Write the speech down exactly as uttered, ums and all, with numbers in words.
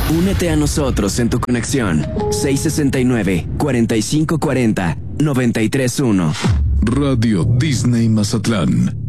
Únete a nosotros en tu conexión seis sesenta y nueve, cuarenta y cinco cuarenta, noventa y tres uno. Radio Disney Mazatlán.